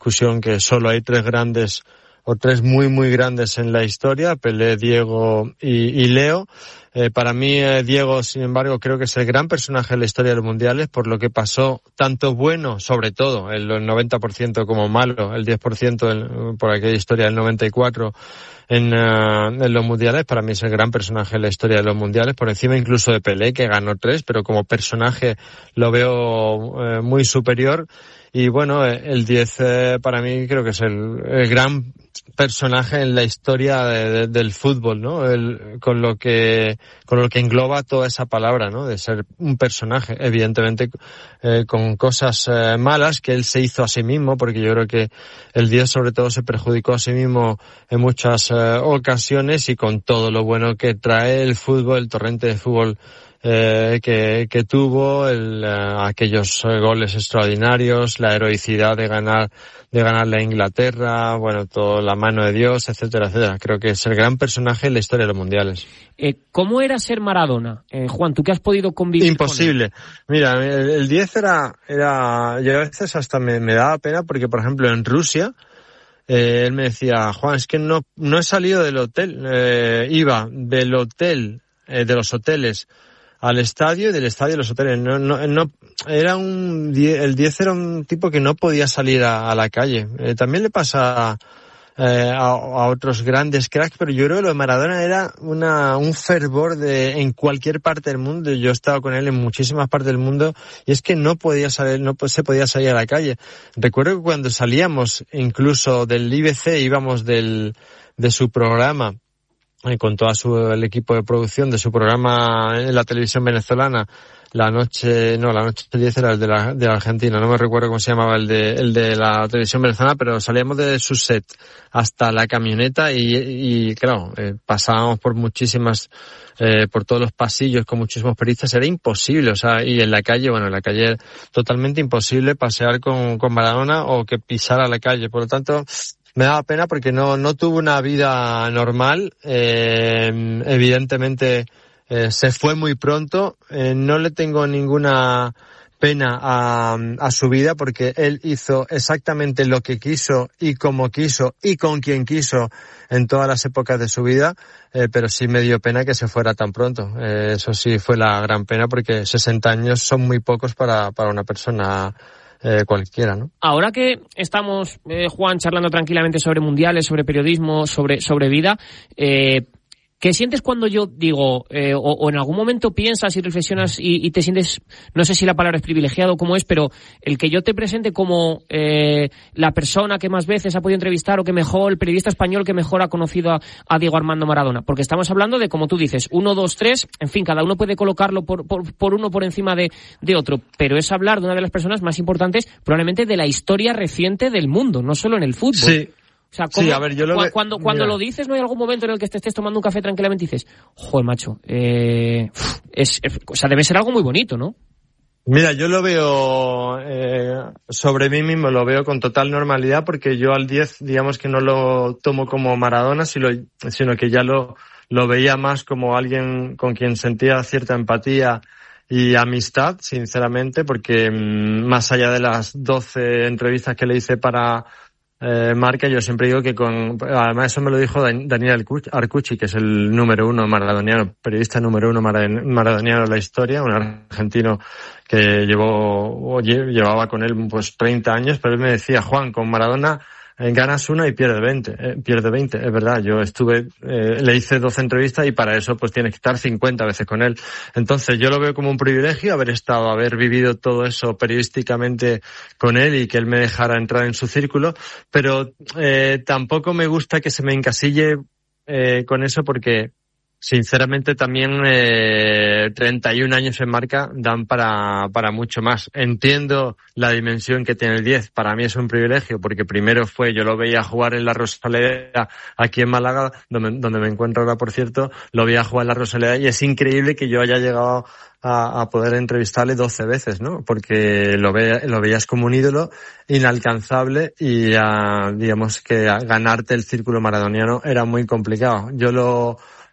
discusión que solo hay 3 grandes o 3 muy, muy grandes en la historia, Pelé, Diego y Leo. Para mí, Diego, sin embargo, creo que es el gran personaje de la historia de los mundiales, por lo que pasó, tanto bueno, sobre todo, el 90% como malo, el 10% por aquella historia del 94 en los mundiales. Para mí es el gran personaje de la historia de los mundiales, por encima incluso de Pelé, que ganó 3, pero como personaje lo veo muy superior. Y bueno, el 10 para mí creo que es el gran personaje en la historia del fútbol, ¿no? Con lo que engloba toda esa palabra, ¿no? De ser un personaje, evidentemente con cosas malas que él se hizo a sí mismo, porque yo creo que el 10 sobre todo se perjudicó a sí mismo en muchas ocasiones, y con todo lo bueno que trae el fútbol, el torrente de fútbol que tuvo, aquellos goles extraordinarios, la heroicidad de ganarle a Inglaterra, bueno, toda la mano de Dios, etcétera, etcétera. Creo que es el gran personaje en la historia de los mundiales. ¿Cómo era ser Maradona? Juan, ¿tú que has podido convivir Imposible. con él? Mira, el 10 era, yo a veces hasta me daba pena porque, por ejemplo, en Rusia, él me decía, Juan, es que no he salido del hotel, iba del hotel, de los hoteles al estadio y del estadio a los hoteles. No, era el 10 era un tipo que no podía salir a la calle. También le pasa a otros grandes cracks, pero yo creo que lo de Maradona era un fervor en cualquier parte del mundo. Yo he estado con él en muchísimas partes del mundo y es que no se podía salir a la calle. Recuerdo que cuando salíamos incluso del IBC, íbamos de su programa, con todo el equipo de producción de su programa en la televisión venezolana, la noche 10 era el de la Argentina, no me recuerdo cómo se llamaba el de la televisión venezolana, pero salíamos de su set hasta la camioneta y claro, pasábamos por por todos los pasillos con muchísimos periodistas, era imposible, o sea, y en la calle totalmente imposible pasear con Maradona o que pisara la calle, por lo tanto, me daba pena porque no tuvo una vida normal, evidentemente se fue muy pronto, no le tengo ninguna pena a su vida porque él hizo exactamente lo que quiso y como quiso y con quien quiso en todas las épocas de su vida, pero sí me dio pena que se fuera tan pronto. Eso sí fue la gran pena porque 60 años son muy pocos para una persona cualquiera, ¿no? Ahora que estamos, Juan, charlando tranquilamente sobre mundiales, sobre periodismo, sobre vida, ¿qué sientes cuando yo digo, o en algún momento piensas y reflexionas y te sientes, no sé si la palabra es privilegiado o cómo es, pero el que yo te presente como la persona que más veces ha podido entrevistar o que mejor, el periodista español que mejor ha conocido a Diego Armando Maradona? Porque estamos hablando de, como tú dices, 1, 2, 3, en fin, cada uno puede colocarlo por uno por encima de otro, pero es hablar de una de las personas más importantes probablemente de la historia reciente del mundo, no solo en el fútbol. Sí. O sea, sí, a ver, cuando lo dices, ¿no hay algún momento en el que te estés tomando un café tranquilamente y dices, joder, macho, o sea, debe ser algo muy bonito, ¿no? Mira, yo lo veo sobre mí mismo, lo veo con total normalidad porque yo al 10, digamos que no lo tomo como Maradona, sino que ya lo veía más como alguien con quien sentía cierta empatía y amistad, sinceramente, porque más allá de las 12 entrevistas que le hice para Marca, yo siempre digo que además eso me lo dijo Daniel Arcucci, que es el número 1 maradoniano, periodista número 1 maradoniano de la historia, un argentino que llevaba con él pues 30 años, pero él me decía, Juan, con Maradona ganas una y pierde 20, es verdad. Yo le hice 12 entrevistas y para eso pues tienes que estar 50 veces con él. Entonces yo lo veo como un privilegio haber vivido todo eso periodísticamente con él y que él me dejara entrar en su círculo, pero tampoco me gusta que se me encasille con eso porque sinceramente también 31 años en Marca dan para mucho más. Entiendo la dimensión que tiene el 10. Para mí es un privilegio porque primero yo lo veía jugar en la Rosaleda aquí en Málaga, donde me encuentro ahora, por cierto, lo veía jugar en la Rosaleda y es increíble que yo haya llegado a poder entrevistarle 12 veces, ¿no? Porque lo veías como un ídolo inalcanzable y digamos que ganarte el círculo maradoniano era muy complicado. Yo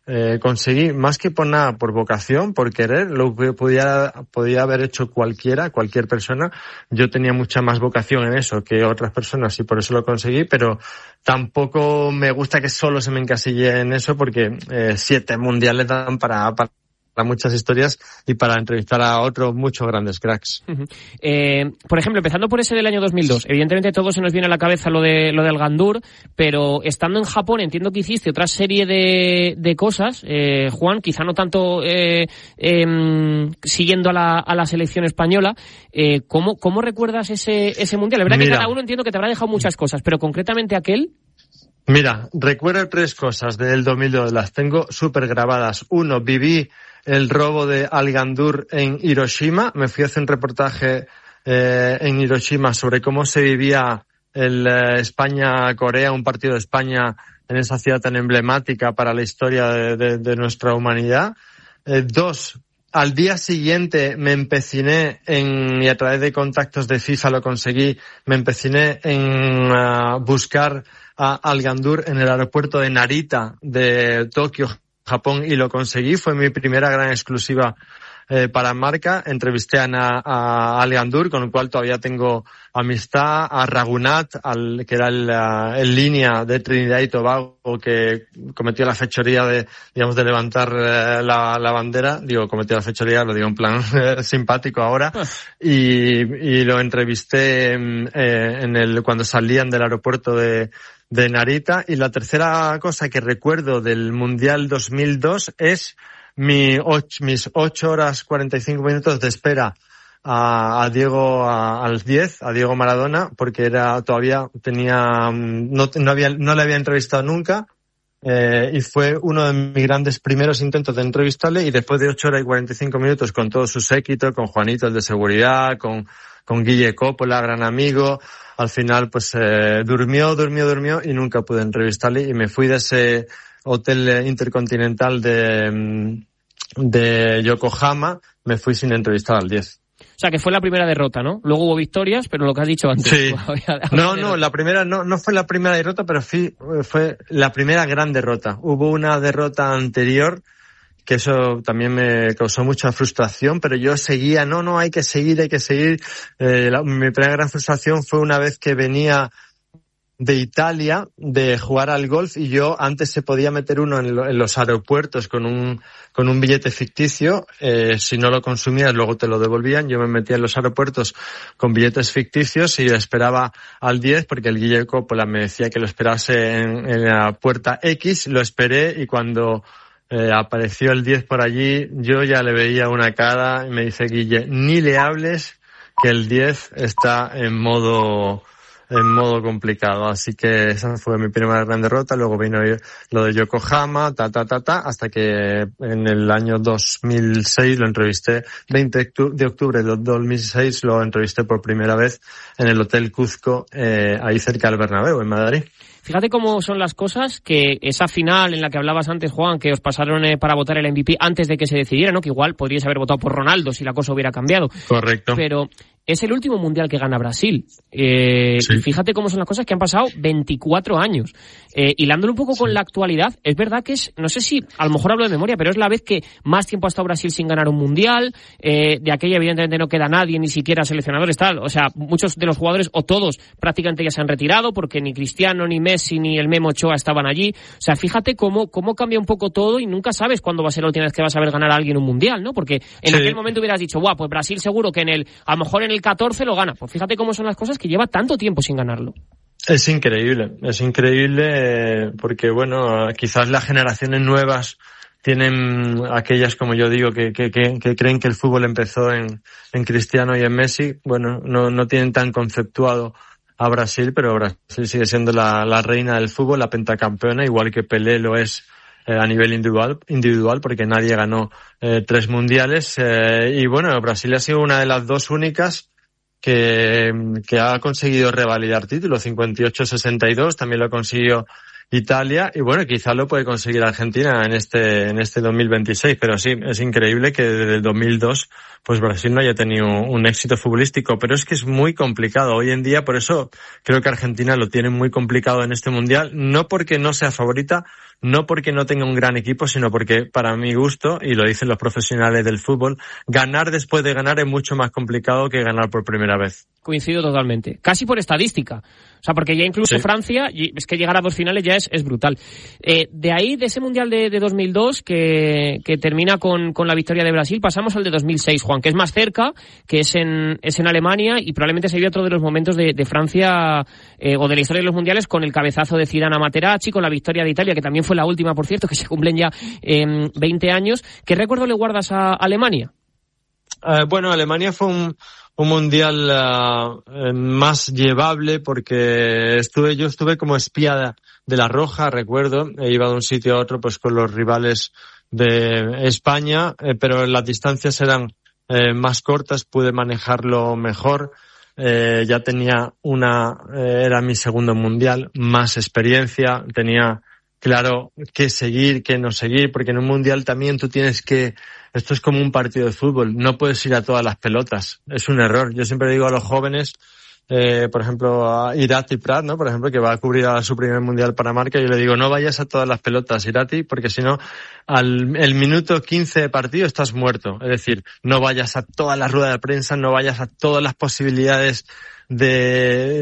conseguí, más que por nada, por vocación, por querer, lo que podía haber hecho cualquier persona. Yo tenía mucha más vocación en eso que otras personas y por eso lo conseguí, pero tampoco me gusta que solo se me encasille en eso porque 7 mundiales dan para muchas historias y para entrevistar a otros muchos grandes cracks. Por ejemplo, empezando por ese del año 2002, evidentemente todo se nos viene a la cabeza lo del Gandur, pero estando en Japón entiendo que hiciste otra serie de cosas, Juan, quizá no tanto siguiendo a la selección española. ¿Cómo recuerdas ese mundial? La verdad que cada uno entiendo que te habrá dejado muchas cosas, pero concretamente aquel... Mira, recuerdo 3 cosas del 2002, las tengo súper grabadas. 1, viví el robo de Al Gandur en Hiroshima. Me fui a hacer un reportaje en Hiroshima sobre cómo se vivía el España-Corea, un partido de España en esa ciudad tan emblemática para la historia de nuestra humanidad. 2, al día siguiente me empeciné y a través de contactos de FIFA lo conseguí, me empeciné en buscar a Al Gandur en el aeropuerto de Narita de Tokio, Japón, y lo conseguí. Fue mi primera gran exclusiva para Marca. Entrevisté a Al Gandur, con el cual todavía tengo amistad, a Raghunatha, que era el línea de Trinidad y Tobago, que cometió la fechoría de levantar la bandera. Cometió la fechoría, lo digo en plan simpático ahora. Y lo entrevisté cuando salían del aeropuerto de Narita. Y la tercera cosa que recuerdo del Mundial 2002 es mis 8 horas 45 minutos de espera a Diego, al 10, a Diego Maradona, porque no le había entrevistado nunca, y fue uno de mis grandes primeros intentos de entrevistarle, y después de 8 horas y 45 minutos con todo su séquito, con Juanito, el de seguridad, con Guille Coppola, gran amigo, al final pues durmió y nunca pude entrevistarle, y me fui de ese hotel intercontinental de Yokohama, me fui sin entrevistar al 10. O sea, que fue la primera derrota, ¿no? Luego hubo victorias, pero lo que has dicho antes. Sí. La primera no fue la primera derrota, pero fue la primera gran derrota. Hubo una derrota anterior que eso también me causó mucha frustración, pero yo seguía, hay que seguir. Mi primera gran frustración fue una vez que venía de Italia de jugar al golf, y yo antes se podía meter uno en los aeropuertos con un billete ficticio, si no lo consumías luego te lo devolvían. Yo me metía en los aeropuertos con billetes ficticios y esperaba al 10 porque el Guille Coppola me decía que lo esperase en la puerta X, lo esperé, y cuando apareció el 10 por allí, yo ya le veía una cara y me dice: Guille, ni le hables, que el 10 está en modo complicado. Así que esa fue mi primera gran derrota. Luego vino lo de Yokohama, hasta que en el año 2006 lo entrevisté, 20 de octubre de 2006 lo entrevisté por primera vez en el Hotel Cuzco, ahí cerca del Bernabéu, en Madrid. Fíjate cómo son las cosas, que esa final en la que hablabas antes, Juan, que os pasaron para votar el MVP antes de que se decidiera, ¿no? Que igual podríais haber votado por Ronaldo si la cosa hubiera cambiado. Correcto. Pero es el último mundial que gana Brasil. Sí. Y fíjate cómo son las cosas, que han pasado 24 años. Hilándolo un poco con la actualidad, es verdad que no sé si, a lo mejor hablo de memoria, pero es la vez que más tiempo ha estado Brasil sin ganar un mundial. De aquella evidentemente no queda nadie, ni siquiera seleccionadores, tal. O sea, muchos de los jugadores, o todos, prácticamente ya se han retirado, porque ni Cristiano, ni Messi, ni el Memo Ochoa estaban allí. O sea, fíjate cómo cambia un poco todo, y nunca sabes cuándo va a ser la última vez que vas a ver ganar a alguien un mundial, ¿no? Porque en aquel momento hubieras dicho, pues Brasil seguro que a lo mejor en el 14 lo gana. Pues fíjate cómo son las cosas, que lleva tanto tiempo sin ganarlo. Es increíble porque bueno, quizás las generaciones nuevas tienen aquellas, como yo digo, que creen que el fútbol empezó en Cristiano y en Messi. Bueno, no tienen tan conceptuado a Brasil, pero Brasil sigue siendo la reina del fútbol, la pentacampeona, igual que Pelé lo es a nivel individual, porque nadie ganó 3 mundiales. Y bueno, Brasil ha sido una de las 2 únicas que ha conseguido revalidar títulos, 58-62, también lo consiguió Italia, y bueno, quizá lo puede conseguir Argentina en este 2026, pero sí, es increíble que desde el 2002 pues Brasil no haya tenido un éxito futbolístico, pero es que es muy complicado hoy en día, por eso creo que Argentina lo tiene muy complicado en este mundial, no porque no sea favorita, no porque no tenga un gran equipo, sino porque para mi gusto, y lo dicen los profesionales del fútbol, ganar después de ganar es mucho más complicado que ganar por primera vez. Coincido totalmente. Casi por estadística. O sea, porque ya incluso sí. Francia, es que llegar a 2 finales ya es brutal. De ahí, de ese Mundial de 2002, que termina con la victoria de Brasil, pasamos al de 2006, Juan, que es más cerca, que es en Alemania, y probablemente sería otro de los momentos de Francia, o de la historia de los Mundiales, con el cabezazo de Zidane a Materazzi, con la victoria de Italia, que también fue la última, por cierto, que se cumplen ya 20 años. ¿Qué recuerdo le guardas a Alemania? Bueno, Alemania fue un mundial más llevable porque yo estuve como espía de la Roja, recuerdo, he ido de un sitio a otro pues con los rivales de España, pero las distancias eran más cortas, pude manejarlo mejor, ya tenía era mi segundo mundial, más experiencia, tenía claro qué seguir, qué no seguir, porque en un mundial también tú tienes que, esto es como un partido de fútbol, no puedes ir a todas las pelotas, es un error. Yo siempre digo a los jóvenes, por ejemplo a Irati Prat, ¿no? Por ejemplo, que va a cubrir a su primer mundial para Marca, yo le digo, no vayas a todas las pelotas, Irati, porque si no, el minuto 15 de partido estás muerto. Es decir, no vayas a toda la rueda de prensa, no vayas a todas las posibilidades de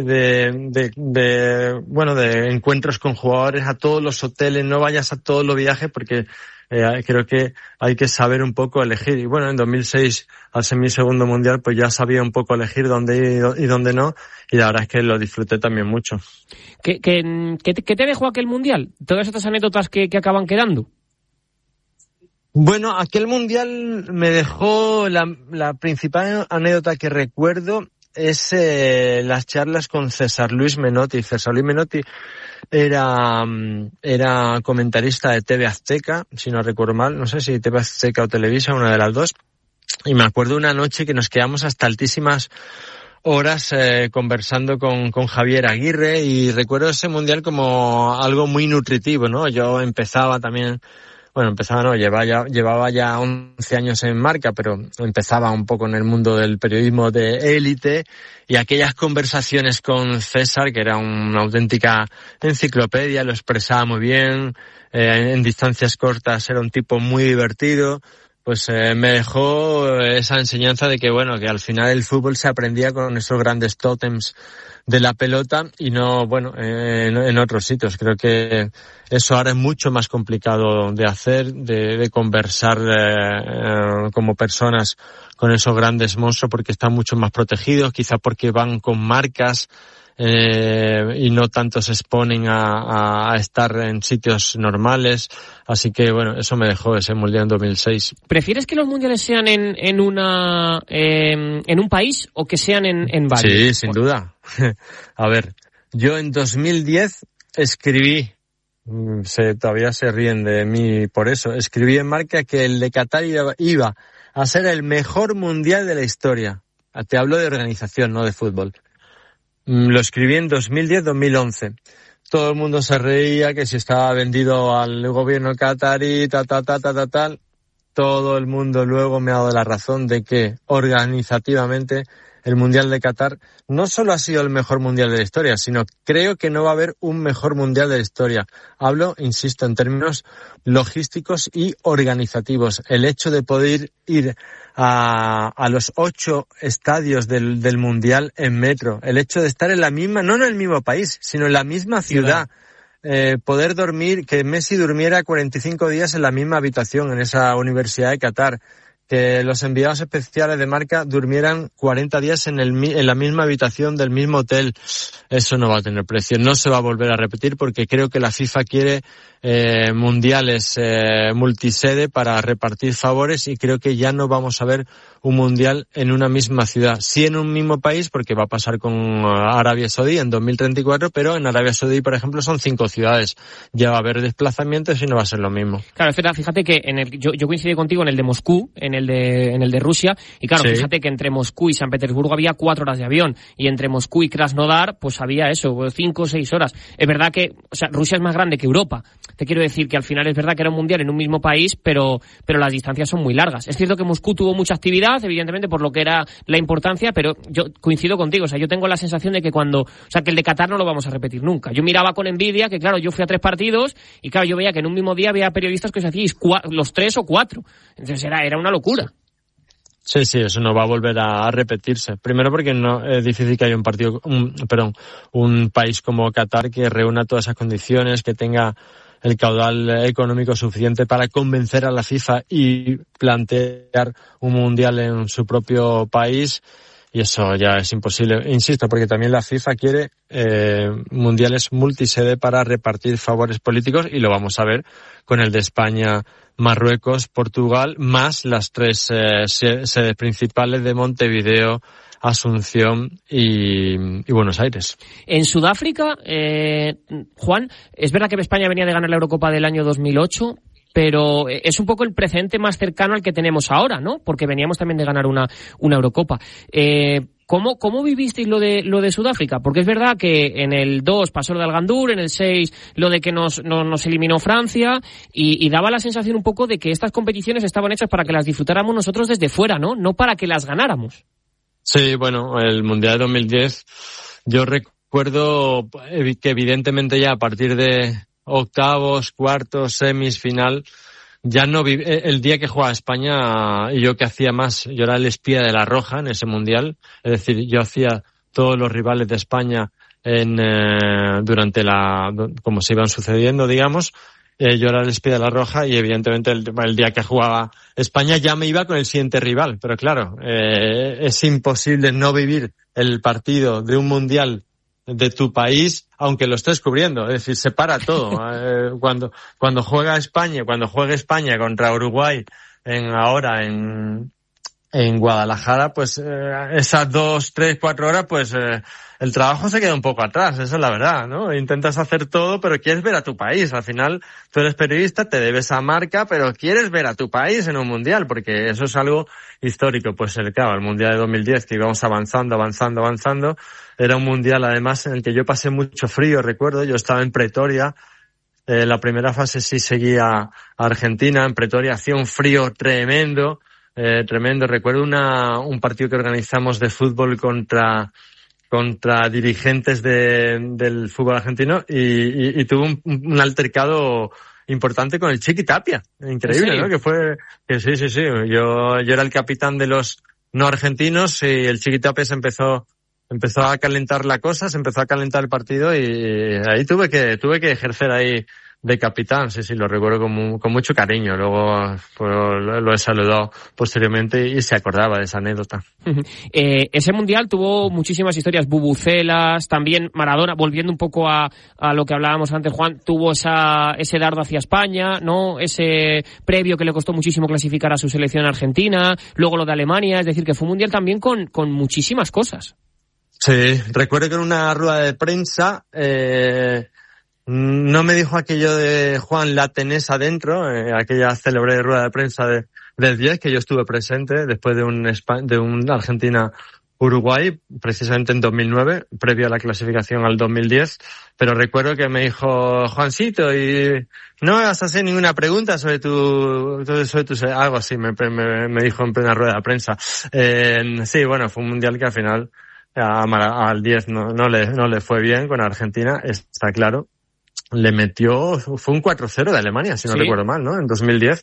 encuentros con jugadores, a todos los hoteles, no vayas a todos los viajes porque creo que hay que saber un poco elegir. Y bueno, en 2006, al ser mi segundo mundial, pues ya sabía un poco elegir dónde ir y dónde no, y la verdad es que lo disfruté también mucho. ¿Qué te dejó aquel mundial? Todas estas anécdotas que acaban quedando. Bueno, aquel mundial me dejó la principal anécdota que recuerdo es las charlas con César Luis Menotti. César Luis Menotti era comentarista de TV Azteca, si no recuerdo mal, no sé si TV Azteca o Televisa, una de las dos, y me acuerdo una noche que nos quedamos hasta altísimas horas conversando con Javier Aguirre, y recuerdo ese mundial como algo muy nutritivo, ¿no? Yo llevaba ya 11 años en Marca, pero empezaba un poco en el mundo del periodismo de élite, y aquellas conversaciones con César, que era una auténtica enciclopedia, lo expresaba muy bien, en distancias cortas era un tipo muy divertido, pues me dejó esa enseñanza de que que al final el fútbol se aprendía con esos grandes tótems de la pelota y no, en otros sitios. Creo que eso ahora es mucho más complicado de hacer, de conversar como personas con esos grandes monstruos, porque están mucho más protegidos, quizá porque van con marcas y no tanto se exponen a estar en sitios normales. Así que eso me dejó ese mundial en 2006. ¿Prefieres que los mundiales sean en un país o que sean en varios? Sí, sin duda. A ver, yo en 2010 escribí, todavía se ríen de mí por eso, escribí en Marca que el de Qatar iba a ser el mejor mundial de la historia. Te hablo de organización, no de fútbol. Lo escribí en 2010-2011. Todo el mundo se reía que si estaba vendido al gobierno qatarí, tal. Todo el mundo luego me ha dado la razón de que organizativamente el Mundial de Qatar no solo ha sido el mejor mundial de la historia, sino creo que no va a haber un mejor mundial de la historia. Hablo, insisto, en términos logísticos y organizativos. El hecho de poder ir a los 8 estadios del mundial en metro, el hecho de estar en la misma, no en el mismo país, sino en la misma ciudad. Poder dormir, que Messi durmiera 45 días en la misma habitación en esa Universidad de Qatar, que los enviados especiales de Marca durmieran 40 días en la misma habitación del mismo hotel. Eso no va a tener precio, no se va a volver a repetir, porque creo que la FIFA quiere mundiales multisede para repartir favores, y creo que ya no vamos a ver un mundial en una misma ciudad. Sí en un mismo país, porque va a pasar con Arabia Saudí en 2034, pero en Arabia Saudí, por ejemplo, son 5 ciudades. Ya va a haber desplazamientos y no va a ser lo mismo. Claro, fíjate que yo coincidí contigo en el de Moscú, en el de Rusia, y claro, sí. Fíjate que entre Moscú y San Petersburgo había 4 horas de avión, y entre Moscú y Krasnodar pues había 5 o 6 horas. Es verdad que, Rusia es más grande que Europa. Te quiero decir que al final es verdad que era un mundial en un mismo país, pero las distancias son muy largas. Es cierto que Moscú tuvo mucha actividad, evidentemente por lo que era la importancia, pero yo coincido contigo, yo tengo la sensación de que que el de Qatar no lo vamos a repetir nunca. Yo miraba con envidia que, claro, yo fui a 3 partidos y, claro, yo veía que en un mismo día había periodistas que se hacíais los 3 o 4. Entonces era una locura. Sí, eso no va a volver a repetirse. Primero porque no es difícil que haya un país como Qatar que reúna todas esas condiciones, que tenga el caudal económico suficiente para convencer a la FIFA y plantear un mundial en su propio país, y eso ya es imposible. Insisto, porque también la FIFA quiere mundiales multisede para repartir favores políticos, y lo vamos a ver con el de España, Marruecos, Portugal, más las 3 sedes principales de Montevideo, Asunción y Buenos Aires. En Sudáfrica, Juan, es verdad que España venía de ganar la Eurocopa del año 2008, pero es un poco el precedente más cercano al que tenemos ahora, ¿no? Porque veníamos también de ganar una Eurocopa. ¿Cómo vivisteis lo de Sudáfrica? Porque es verdad que en el 2 pasó lo de Algandur, en el 6 lo de que nos eliminó Francia, y daba la sensación un poco de que estas competiciones estaban hechas para que las disfrutáramos nosotros desde fuera, ¿no? No para que las ganáramos. Sí, bueno, el Mundial de 2010, yo recuerdo que evidentemente ya a partir de octavos, cuartos, semis, final, ya no vi, el día que jugaba España, y yo que hacía más, yo era el espía de la Roja en ese Mundial, es decir, yo hacía todos los rivales de España durante como se iban sucediendo, digamos. Yo era el espía de la Roja, y evidentemente el día que jugaba España ya me iba con el siguiente rival. Pero claro, es imposible no vivir el partido de un mundial de tu país, aunque lo estés cubriendo. Es decir, se para todo. Cuando juegue España contra Uruguay ahora en Guadalajara, pues esas 2, 3, 4 horas, pues el trabajo se queda un poco atrás, esa es la verdad, ¿no? Intentas hacer todo, pero quieres ver a tu país. Al final, tú eres periodista, te debes a marca, pero quieres ver a tu país en un mundial, porque eso es algo histórico. Pues el mundial de 2010, que íbamos avanzando, era un mundial además en el que yo pasé mucho frío, recuerdo. Yo estaba en Pretoria, la primera fase sí seguía a Argentina, en Pretoria hacía un frío tremendo. Recuerdo un partido que organizamos de fútbol contra dirigentes del fútbol argentino, y tuve un altercado importante con el Chiqui Tapia. Increíble, ¿sí? ¿No? Sí. Yo era el capitán de los no argentinos, y el Chiqui Tapia empezó a calentar la cosa, se empezó a calentar el partido, y ahí tuve que ejercer ahí de capitán. Sí, lo recuerdo con mucho cariño. Luego pues, lo he saludado posteriormente y se acordaba de esa anécdota. Ese mundial tuvo muchísimas historias, bubucelas, también Maradona, volviendo un poco a lo que hablábamos antes, Juan, tuvo ese dardo hacia España, ¿no? Ese previo que le costó muchísimo clasificar a su selección argentina, luego lo de Alemania, es decir, que fue un mundial también con muchísimas cosas. Sí, recuerdo que en una rueda de prensa no me dijo aquello de Juan, la tenés adentro, aquella célebre rueda de prensa del 10, que yo estuve presente después de un Argentina-Uruguay, precisamente en 2009, previo a la clasificación al 2010, pero recuerdo que me dijo, Juancito, y no me vas a hacer ninguna pregunta sobre tu algo así, me dijo en plena rueda de prensa. Sí, bueno, fue un mundial que al final al 10 no le fue bien con Argentina, está claro. Le metió, fue un 4-0 de Alemania, si no recuerdo mal, ¿no? En 2010.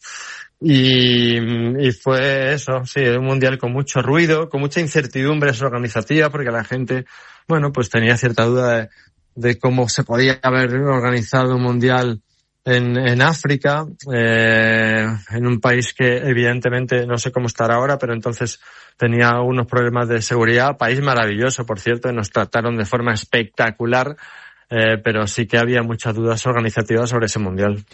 Y fue eso, sí, un mundial con mucho ruido, con mucha incertidumbre organizativa, porque la gente, bueno, pues tenía cierta duda de cómo se podía haber organizado un mundial en África, en un país que evidentemente no sé cómo estará ahora, pero entonces tenía unos problemas de seguridad. País maravilloso, por cierto, y nos trataron de forma espectacular. pero sí que había muchas dudas organizativas sobre ese Mundial.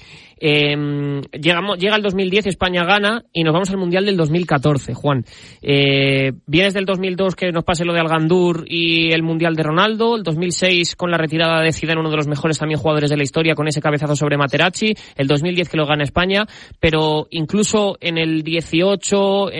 Llega el 2010, España gana y nos vamos al Mundial del 2014, Juan. Vienes del 2002, que nos pase lo de Algandur y el Mundial de Ronaldo, el 2006 con la retirada de Zidane, uno de los mejores también jugadores de la historia, con ese cabezazo sobre Materazzi, el 2010 que lo gana España, pero incluso en el 18,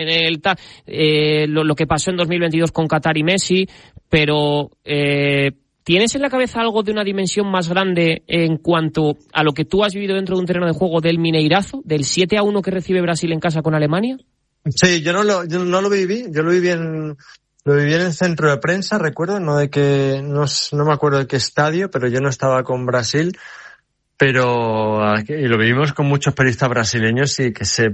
lo que pasó en 2022 con Qatar y Messi, pero ¿tienes en la cabeza algo de una dimensión más grande en cuanto a lo que tú has vivido dentro de un terreno de juego del Mineirazo, del 7-1 que recibe Brasil en casa con Alemania? Sí, yo no lo viví, yo lo viví en el centro de prensa, recuerdo, no me acuerdo de qué estadio, pero yo no estaba con Brasil, y lo vivimos con muchos periodistas brasileños y que se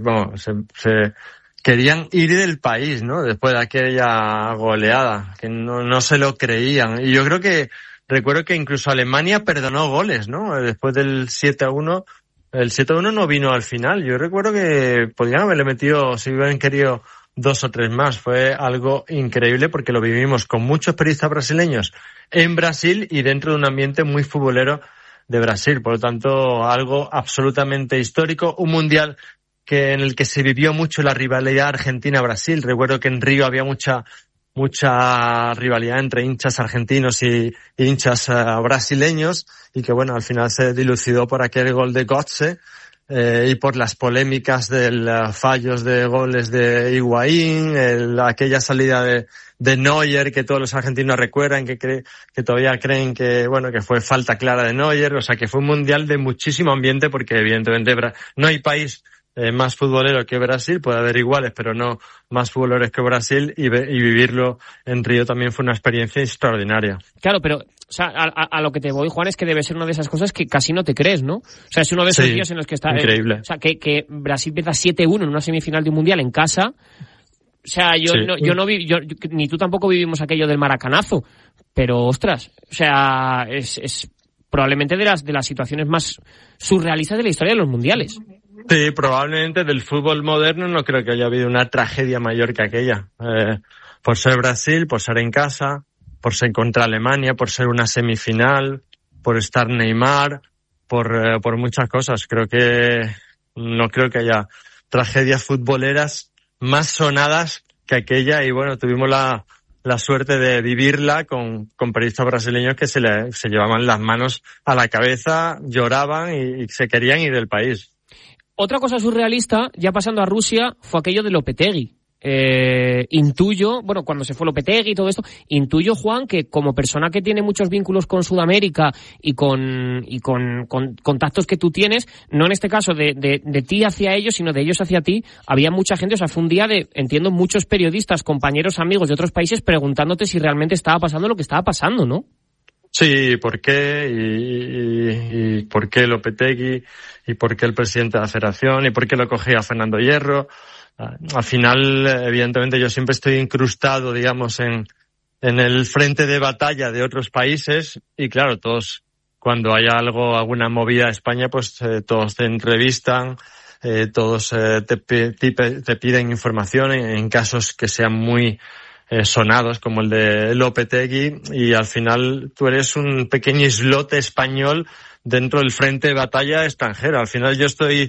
querían ir del país, ¿no? Después de aquella goleada, que no se lo creían. Y yo creo que, recuerdo que incluso Alemania perdonó goles, ¿no? Después del 7-1, el 7-1 no vino al final. Yo recuerdo que podían haberle metido, si hubieran querido, 2 o 3 más. Fue algo increíble porque lo vivimos con muchos periodistas brasileños en Brasil y dentro de un ambiente muy futbolero de Brasil. Por lo tanto, algo absolutamente histórico. Un mundial en el que se vivió mucho la rivalidad Argentina-Brasil. Recuerdo que en Río había mucha rivalidad entre hinchas argentinos y hinchas brasileños, y que bueno, al final se dilucidó por aquel gol de Götze, y por las polémicas del fallos de goles de Higuaín, aquella salida de Neuer que todos los argentinos recuerdan, que todavía creen que fue falta clara de Neuer. O sea, que fue un mundial de muchísimo ambiente, porque evidentemente no hay país más futbolero que Brasil, puede haber iguales, pero no más futboleros que Brasil, y vivirlo en Río también fue una experiencia extraordinaria. Claro, pero o sea, a lo que te voy, Juan, es que debe ser una de esas cosas que casi no te crees, ¿no? O sea, es uno de esos días en los que está... Increíble. O sea, que Brasil pierda 7-1 en una semifinal de un Mundial en casa. O sea, ni tú tampoco vivimos aquello del maracanazo, pero ostras, o sea, es probablemente de las situaciones más surrealistas de la historia de los mundiales. Sí, probablemente del fútbol moderno no creo que haya habido una tragedia mayor que aquella. Por ser Brasil, por ser en casa, por ser contra Alemania, por ser una semifinal, por estar Neymar, por muchas cosas. No creo que haya tragedias futboleras más sonadas que aquella, y bueno, tuvimos la suerte de vivirla con periodistas brasileños que se llevaban las manos a la cabeza, lloraban y se querían ir del país. Otra cosa surrealista, ya pasando a Rusia, fue aquello de Lopetegui. Intuyo, cuando se fue Lopetegui y todo esto, intuyo, Juan, que como persona que tiene muchos vínculos con Sudamérica y con contactos que tú tienes, no en este caso de ti hacia ellos, sino de ellos hacia ti, había mucha gente. O sea, fue un día entiendo, muchos periodistas, compañeros, amigos de otros países preguntándote si realmente estaba pasando lo que estaba pasando, ¿no? Sí, ¿por qué? Y ¿por qué Lopetegui? ¿Y por qué el presidente de la federación? ¿Y por qué lo cogía Fernando Hierro? Al final, evidentemente, yo siempre estoy incrustado, digamos, en el frente de batalla de otros países, y claro, todos, cuando hay alguna movida de España, pues todos te entrevistan, todos te piden información en casos que sean muy sonados, como el de Lopetegui, y al final tú eres un pequeño islote español dentro del frente de batalla extranjero. Al final yo estoy,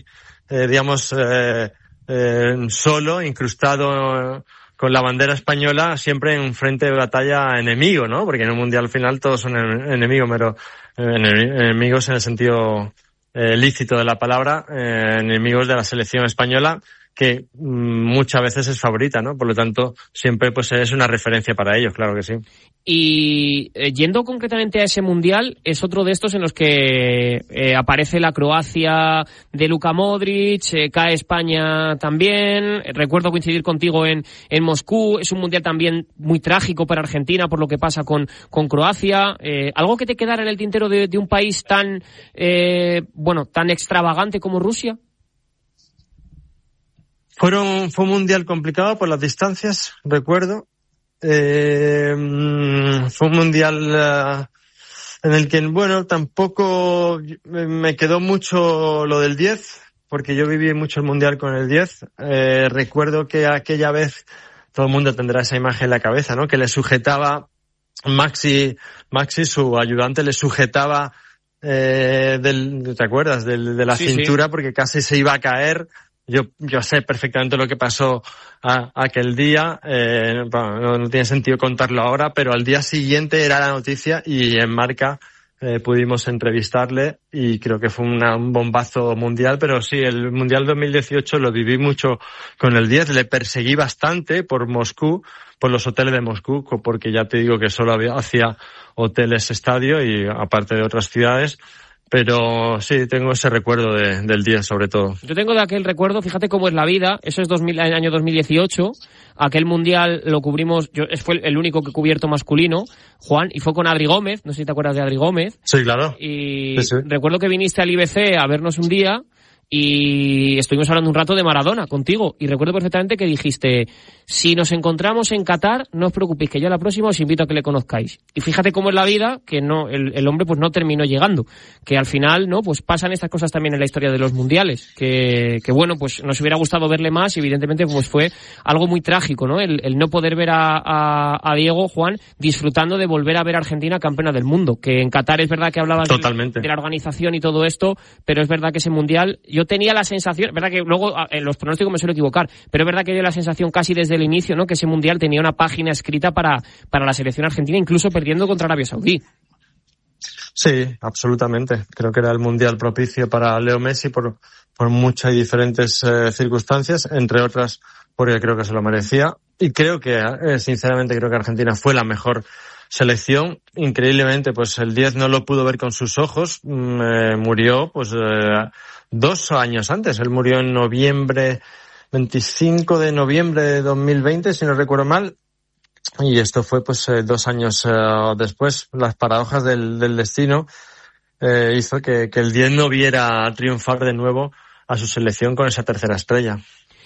solo, incrustado con la bandera española, siempre en un frente de batalla enemigo, ¿no? Porque en un mundial al final todos son enemigos, pero enemigos en el sentido lícito de la palabra, enemigos de la selección española, que muchas veces es favorita, ¿no? Por lo tanto, siempre pues es una referencia para ellos, claro que sí. Y yendo concretamente a ese mundial, es otro de estos en los que aparece la Croacia de Luka Modric, cae España también. Recuerdo coincidir contigo en Moscú. Es un mundial también muy trágico para Argentina por lo que pasa con Croacia. ¿Algo que te quedara en el tintero de un país tan extravagante como Rusia? Fue un mundial complicado por las distancias, recuerdo. Fue un mundial en el que, tampoco me quedó mucho lo del 10, porque yo viví mucho el mundial con el 10. Recuerdo que aquella vez todo el mundo tendrá esa imagen en la cabeza, ¿no? Que le sujetaba Maxi, su ayudante, le sujetaba ¿te acuerdas? De la cintura, sí. Porque casi se iba a caer. Yo sé perfectamente lo que pasó aquel día, no tiene sentido contarlo ahora, pero al día siguiente era la noticia y en Marca pudimos entrevistarle y creo que fue un bombazo mundial, pero sí, el Mundial 2018 lo viví mucho con el 10, le perseguí bastante por Moscú, por los hoteles de Moscú, porque ya te digo que solo hacía hoteles estadio y aparte de otras ciudades. Pero sí, tengo ese recuerdo del 10 sobre todo. Yo tengo de aquel recuerdo, fíjate cómo es la vida, eso es el año 2018, aquel mundial lo cubrimos, fue el único que he cubierto masculino, Juan, y fue con Adri Gómez, no sé si te acuerdas de Adri Gómez. Sí, claro. Y sí. Recuerdo que viniste al IBC a vernos un día y estuvimos hablando un rato de Maradona contigo y recuerdo perfectamente que dijiste, si nos encontramos en Qatar, no os preocupéis que yo la próxima os invito a que le conozcáis. Y fíjate cómo es la vida, que no, el hombre pues no terminó llegando, que al final, ¿no? Pues pasan estas cosas también en la historia de los mundiales, que bueno, pues nos hubiera gustado verle más y evidentemente pues fue algo muy trágico, ¿no? El no poder ver a Diego, Juan, disfrutando de volver a ver a Argentina campeona del mundo, que en Qatar es verdad que hablabas de la organización y todo esto, pero es verdad que ese mundial, yo tenía la sensación, verdad que luego en los pronósticos me suelo equivocar, pero es verdad que dio la sensación casi desde el inicio, ¿no? Que ese mundial tenía una página escrita para la selección argentina, incluso perdiendo contra Arabia Saudí. Sí, absolutamente. Creo que era el mundial propicio para Leo Messi por muchas y diferentes circunstancias, entre otras porque creo que se lo merecía. Y creo que, sinceramente, creo que Argentina fue la mejor selección. Increíblemente, pues el 10 no lo pudo ver con sus ojos. Murió, pues, 2 años antes. Él murió en 25 de noviembre de 2020, si no recuerdo mal. Y esto fue, pues, 2 años después. Las paradojas del destino hizo que el 10 no viera triunfar de nuevo a su selección con esa tercera estrella.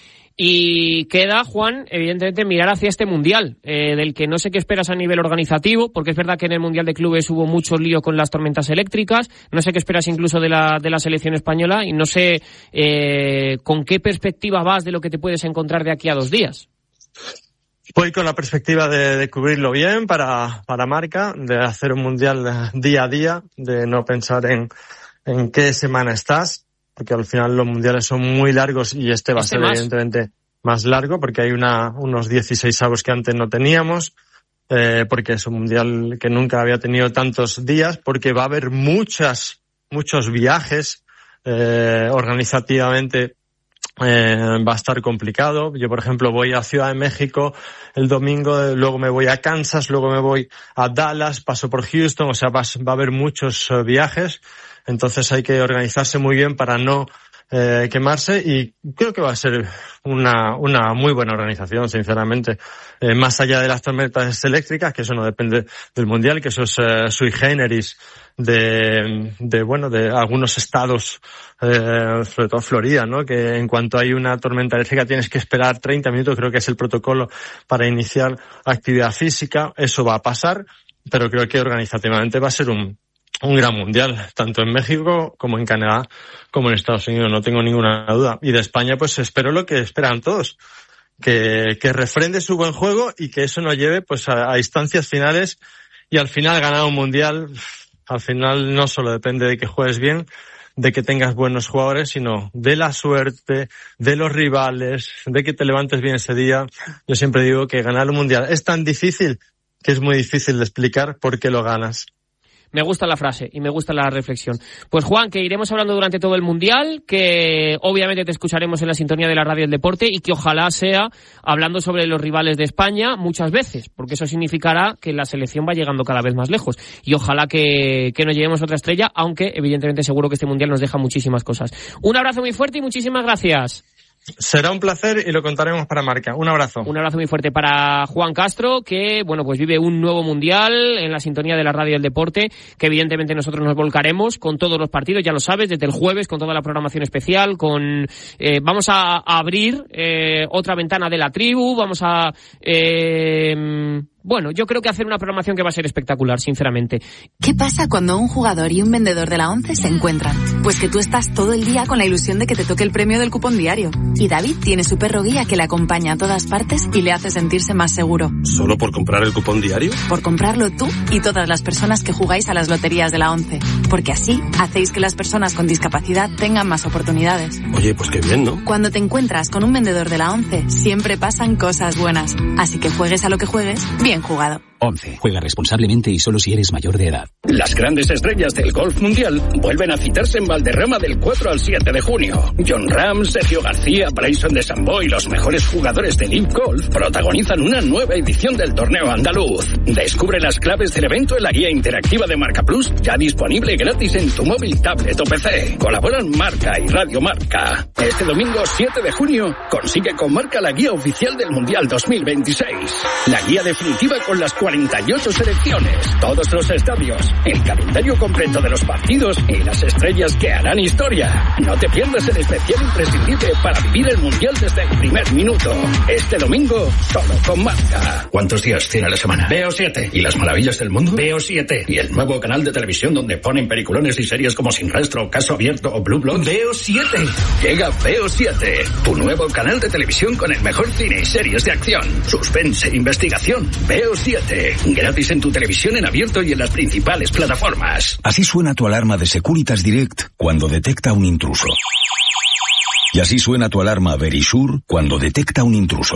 Y queda, Juan, evidentemente mirar hacia este mundial, del que no sé qué esperas a nivel organizativo, porque es verdad que en el mundial de clubes hubo mucho lío con las tormentas eléctricas, no sé qué esperas incluso de la selección española y no sé con qué perspectiva vas de lo que te puedes encontrar de aquí a 2 días. Voy con la perspectiva de cubrirlo bien para Marca, de hacer un mundial día a día, de no pensar en qué semana estás, porque al final los mundiales son muy largos y este va a ser evidentemente más largo porque hay unos 16avos que antes no teníamos, porque es un mundial que nunca había tenido tantos días, porque va a haber muchos viajes, organizativamente va a estar complicado. Yo, por ejemplo, voy a Ciudad de México el domingo, luego me voy a Kansas, luego me voy a Dallas, paso por Houston, o sea, va a haber muchos viajes. Entonces hay que organizarse muy bien para no quemarse y creo que va a ser una muy buena organización, sinceramente. Más allá de las tormentas eléctricas, que eso no depende del mundial, que eso es sui generis de algunos estados, sobre todo Florida, ¿no? Que en cuanto hay una tormenta eléctrica tienes que esperar 30 minutos, creo que es el protocolo para iniciar actividad física. Eso va a pasar, pero creo que organizativamente va a ser un gran mundial, tanto en México como en Canadá, como en Estados Unidos, no tengo ninguna duda. Y de España, pues espero lo que esperan todos, que refrende su buen juego y que eso nos lleve pues a instancias finales y al final ganar un mundial. Al final no solo depende de que juegues bien, de que tengas buenos jugadores, sino de la suerte, de los rivales, de que te levantes bien ese día. Yo siempre digo que ganar un mundial es tan difícil que es muy difícil de explicar por qué lo ganas. Me gusta la frase y me gusta la reflexión. Pues Juan, que iremos hablando durante todo el Mundial, que obviamente te escucharemos en la sintonía de la radio del deporte y que ojalá sea hablando sobre los rivales de España muchas veces, porque eso significará que la selección va llegando cada vez más lejos. Y ojalá que nos llevemos otra estrella, aunque evidentemente seguro que este Mundial nos deja muchísimas cosas. Un abrazo muy fuerte y muchísimas gracias. Será un placer y lo contaremos para Marca. Un abrazo. Un abrazo muy fuerte para Juan Castro, que bueno, pues vive un nuevo mundial en la sintonía de la radio del deporte, que evidentemente nosotros nos volcaremos con todos los partidos, ya lo sabes, desde el jueves con toda la programación especial, vamos a abrir otra ventana de la tribu, vamos a bueno, yo creo que hacer una programación que va a ser espectacular, sinceramente. ¿Qué pasa cuando un jugador y un vendedor de la ONCE se encuentran? Pues que tú estás todo el día con la ilusión de que te toque el premio del cupón diario. Y David tiene su perro guía que le acompaña a todas partes y le hace sentirse más seguro. ¿Solo por comprar el cupón diario? Por comprarlo tú y todas las personas que jugáis a las loterías de la ONCE. Porque así hacéis que las personas con discapacidad tengan más oportunidades. Oye, pues qué bien, ¿no? Cuando te encuentras con un vendedor de la ONCE, siempre pasan cosas buenas. Así que juegues a lo que juegues, bien jugado. ONCE. Juega responsablemente y solo si eres mayor de edad. Las grandes estrellas del golf mundial vuelven a citarse en Valderrama del 4 al 7 de junio. Jon Rahm, Sergio García, Bryson DeChambeau y los mejores jugadores del Elite Golf protagonizan una nueva edición del torneo andaluz. Descubre las claves del evento en la guía interactiva de Marca Plus, ya disponible gratis en tu móvil, tablet o PC. Colaboran Marca y Radio Marca. Este domingo 7 de junio consigue con Marca la guía oficial del Mundial 2026. La guía definitiva con las 48 selecciones, todos los estadios, el calendario completo de los partidos y las estrellas que harán historia. No te pierdas el especial imprescindible para vivir el Mundial desde el primer minuto. Este domingo, solo con Marca. ¿Cuántos días tiene la semana? Veo 7. ¿Y las maravillas del mundo? Veo 7. ¿Y el nuevo canal de televisión donde ponen peliculones y series como Sin Rastro, Caso Abierto o Blue Bloods? Veo 7. Llega Veo 7, tu nuevo canal de televisión con el mejor cine y series de acción, suspense e investigación. Veo 7. Gratis en tu televisión en abierto y en las principales plataformas. Así suena tu alarma de Securitas Direct cuando detecta un intruso. Y así suena tu alarma Verisure cuando detecta un intruso.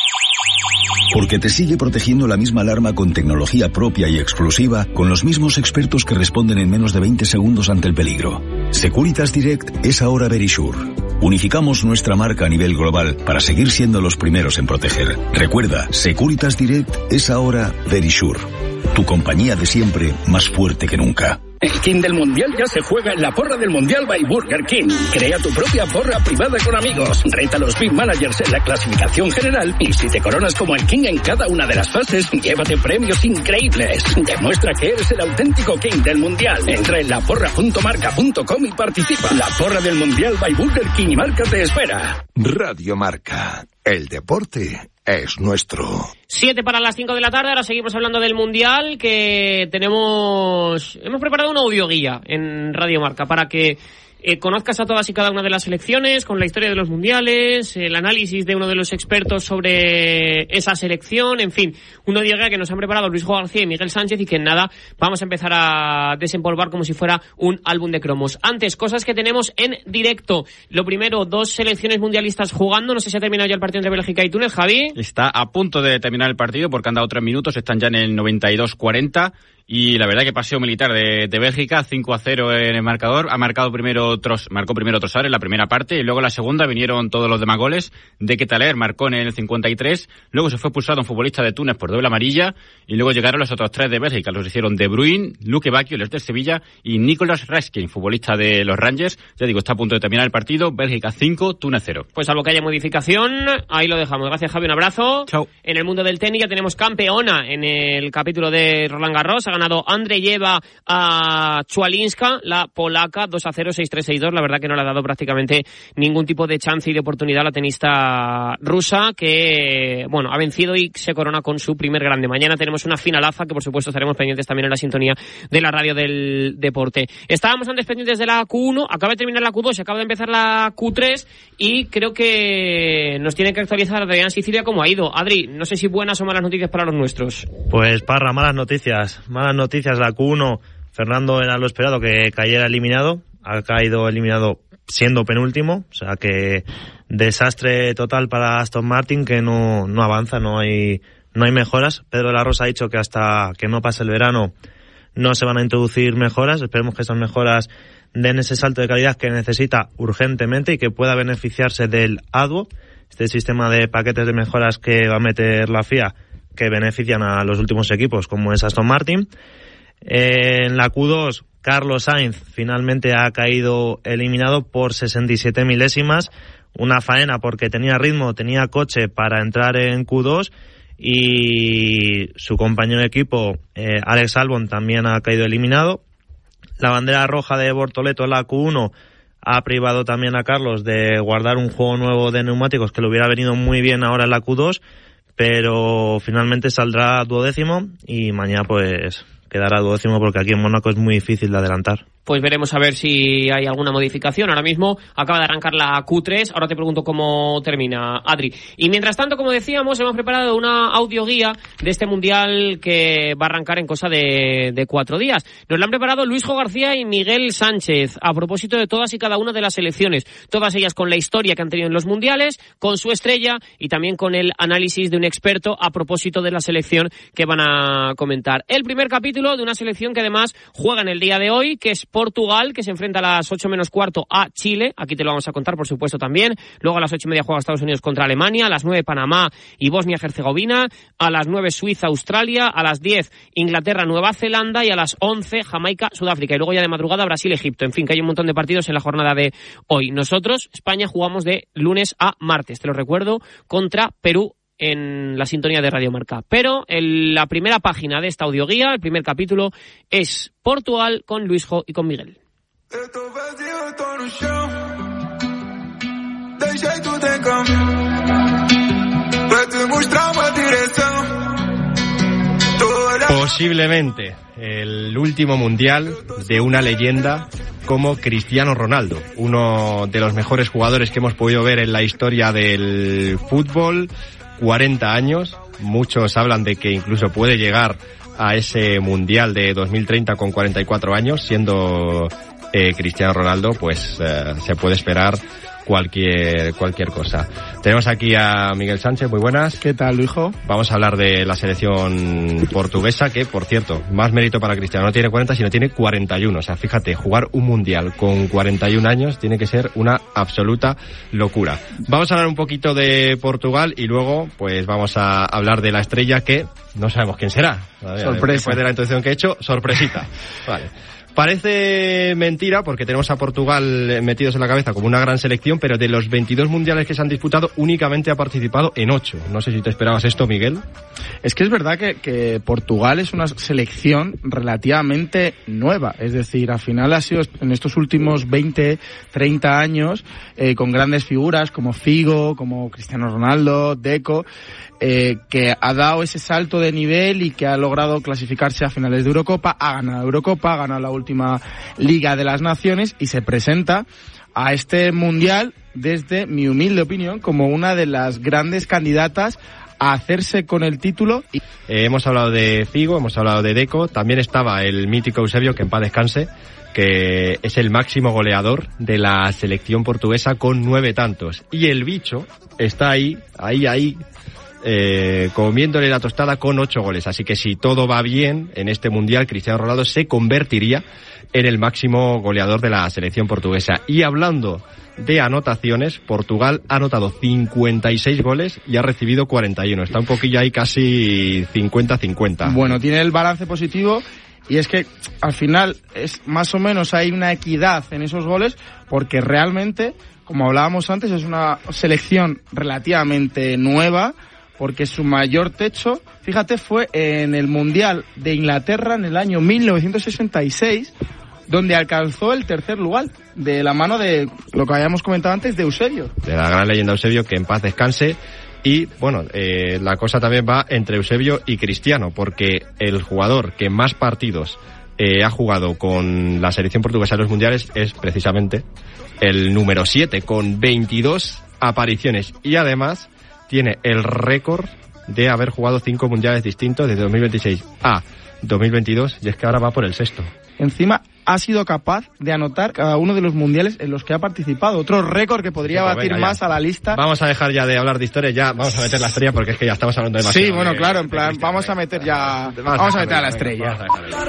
Porque te sigue protegiendo la misma alarma con tecnología propia y exclusiva, con los mismos expertos que responden en menos de 20 segundos ante el peligro. Securitas Direct es ahora Verisure. Unificamos nuestra marca a nivel global para seguir siendo los primeros en proteger. Recuerda, Securitas Direct es ahora Verisure. Tu compañía de siempre, más fuerte que nunca. El King del Mundial ya se juega en la porra del Mundial by Burger King. Crea tu propia porra privada con amigos. Reta a los Big Managers en la clasificación general y si te coronas como el King en cada una de las fases, llévate premios increíbles. Demuestra que eres el auténtico King del Mundial. Entra en laporra.marca.com y participa. La porra del Mundial by Burger King y Marca te espera. Radio Marca. El deporte es nuestro. 7 para las 5 de la tarde, ahora seguimos hablando del Mundial, que hemos preparado una audioguía en Radio Marca para que conozcas a todas y cada una de las selecciones, con la historia de los mundiales, el análisis de uno de los expertos sobre esa selección, en fin, una audioguía que nos han preparado Luis García y Miguel Sánchez y que en nada vamos a empezar a desempolvar como si fuera un álbum de cromos. Antes, cosas que tenemos en directo. Lo primero, 2 selecciones mundialistas jugando, no sé si ha terminado ya el partido entre Bélgica y Túnez, Javi. Está a punto de terminar el partido porque han dado 3 minutos, están ya en el 92-40. Y la verdad que paseo militar de Bélgica, 5-0 en el marcador. Marcó primero Trossard en la primera parte y luego en la segunda vinieron todos los demás goles. De Ketelaere marcó en el 53, luego se fue expulsado un futbolista de Túnez por doble amarilla y luego llegaron los otros 3 de Bélgica. Los hicieron De Bruyne, Luke Bacchio, el de Sevilla y Nicolas Raskin, futbolista de los Rangers. Ya digo, está a punto de terminar el partido. Bélgica 5, Túnez 0. Pues salvo que haya modificación, ahí lo dejamos. Gracias, Javi, un abrazo. Chao. En el mundo del tenis ya tenemos campeona en el capítulo de Roland Garros. Ha ganado Andreyeva a Chualinska, la polaca, 2-0, 6-3, 6-2. La verdad que no le ha dado prácticamente ningún tipo de chance y de oportunidad a la tenista rusa, que, bueno, ha vencido y se corona con su primer grande. Mañana tenemos una finalaza que, por supuesto, estaremos pendientes también en la sintonía de la radio del deporte. Estábamos antes pendientes de la Q1, acaba de terminar la Q2, acaba de empezar la Q3 y creo que nos tiene que actualizar Adrián Sicilia cómo ha ido. Adri, no sé si buenas o malas noticias para los nuestros. Pues, Parra, malas noticias. La Q1, Fernando era lo esperado que cayera eliminado, ha caído eliminado siendo penúltimo, o sea que desastre total para Aston Martin, que no avanza, no hay mejoras. Pedro de la Rosa ha dicho que hasta que no pase el verano no se van a introducir mejoras. Esperemos que esas mejoras den ese salto de calidad que necesita urgentemente y que pueda beneficiarse del ADWO, este sistema de paquetes de mejoras que va a meter la FIA, que benefician a los últimos equipos como es Aston Martin. En la Q2, Carlos Sainz finalmente ha caído eliminado por 67 milésimas, una faena porque tenía ritmo, tenía coche para entrar en Q2 y su compañero de equipo, Alex Albon, también ha caído eliminado. La bandera roja de Bortoleto en la Q1 ha privado también a Carlos de guardar un juego nuevo de neumáticos que le hubiera venido muy bien ahora en la Q2, pero finalmente saldrá 12º y mañana pues quedará 12º porque aquí en Mónaco es muy difícil de adelantar. Pues veremos a ver si hay alguna modificación. Ahora mismo acaba de arrancar la Q3. Ahora te pregunto cómo termina, Adri. Y mientras tanto, como decíamos, hemos preparado una audioguía de este Mundial que va a arrancar en cosa de 4 días. Nos la han preparado Luisjo García y Miguel Sánchez a propósito de todas y cada una de las selecciones. Todas ellas con la historia que han tenido en los Mundiales, con su estrella y también con el análisis de un experto a propósito de la selección que van a comentar. El primer capítulo de una selección que además juega en el día de hoy, que es Portugal, que se enfrenta a las 8 menos cuarto a Chile. Aquí te lo vamos a contar, por supuesto, también. Luego a las 8:30 juega Estados Unidos contra Alemania, a las 9 Panamá y Bosnia-Herzegovina, a las 9 Suiza-Australia, a las 10 Inglaterra-Nueva Zelanda y a las 11 Jamaica-Sudáfrica. Y luego ya de madrugada Brasil-Egipto. En fin, que hay un montón de partidos en la jornada de hoy. Nosotros, España, jugamos de lunes a martes, te lo recuerdo, contra Perú en la sintonía de Radio Marca. Pero en la primera página de esta audioguía, el primer capítulo, es Portugal con Luisjo y con Miguel. Posiblemente el último mundial de una leyenda como Cristiano Ronaldo, uno de los mejores jugadores que hemos podido ver en la historia del fútbol. 40 años, muchos hablan de que incluso puede llegar a ese Mundial de 2030 con 44 años, siendo Cristiano Ronaldo, pues se puede esperar cualquier cosa. Tenemos aquí a Miguel Sánchez, muy buenas. ¿Qué tal, Luisjo? Vamos a hablar de la selección portuguesa, que, por cierto, más mérito para Cristiano, no tiene 40, sino tiene 41. O sea, fíjate, jugar un mundial con 41 años tiene que ser una absoluta locura. Vamos a hablar un poquito de Portugal y luego, pues vamos a hablar de la estrella que no sabemos quién será. Sorpresa. Después de la introducción que he hecho, sorpresita. Vale. Parece mentira porque tenemos a Portugal metidos en la cabeza como una gran selección, pero de los 22 mundiales que se han disputado únicamente ha participado en 8. No sé si te esperabas esto, Miguel. Es que es verdad que Portugal es una selección relativamente nueva, es decir, al final ha sido en estos últimos 20, 30 años con grandes figuras como Figo, como Cristiano Ronaldo, Deco, que ha dado ese salto de nivel y que ha logrado clasificarse a finales de Eurocopa, ha ganado Eurocopa, ha ganado la última Liga de las Naciones y se presenta a este Mundial, desde mi humilde opinión, como una de las grandes candidatas a hacerse con el título. Hemos hablado de Figo, hemos hablado de Deco, también estaba el mítico Eusebio, que en paz descanse, que es el máximo goleador de la selección portuguesa con 9 tantos. Y el bicho está ahí, comiéndole la tostada con 8 goles. Así que si todo va bien en este Mundial, Cristiano Ronaldo se convertiría en el máximo goleador de la selección portuguesa. Y hablando de anotaciones, Portugal ha anotado 56 goles y ha recibido 41. Está un poquillo ahí casi 50-50. Bueno, tiene el balance positivo. Y es que al final es más o menos hay una equidad en esos goles, porque realmente, como hablábamos antes, es una selección relativamente nueva, porque su mayor techo, fíjate, fue en el Mundial de Inglaterra en el año 1966, donde alcanzó el tercer lugar, de la mano de lo que habíamos comentado antes, de Eusebio. De la gran leyenda Eusebio, que en paz descanse. Y, bueno, la cosa también va entre Eusebio y Cristiano, porque el jugador que más partidos ha jugado con la selección portuguesa en los mundiales es precisamente el número 7, con 22 apariciones. Y además tiene el récord de haber jugado 5 mundiales distintos desde 2026 a 2022, y es que ahora va por el 6º. Encima ha sido capaz de anotar cada uno de los mundiales en los que ha participado. Otro récord que podría batir más a la lista. Vamos a dejar ya de hablar de historia, ya vamos a meter la estrella, porque es que ya estamos hablando demasiado. Sí, bueno, claro, en plan, vamos a meter ya... Vamos a meter a la estrella.